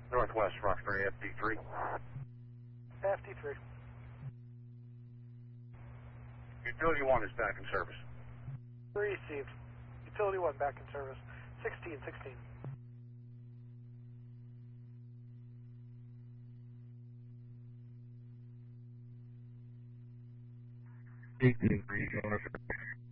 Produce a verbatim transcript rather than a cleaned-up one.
Northwest Roxbury F D three. F D three. Utility one is back in service. Received. Utility one back in service. sixteen sixteen. eighteen three,